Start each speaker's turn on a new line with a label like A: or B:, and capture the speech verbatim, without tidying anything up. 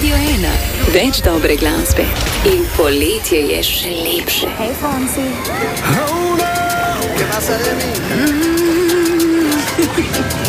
A: Radio ena. Več dobre glasbe. In poletje je še lepše.
B: Hej, Fonsi.
C: Oh no, ¿qué pasa de mí?
B: Mm.